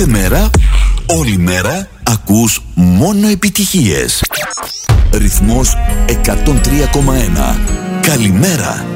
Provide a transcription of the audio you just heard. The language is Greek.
Κάθε μέρα, όλη μέρα, ακούς μόνο επιτυχίες. Ρυθμός 103,1. Καλημέρα.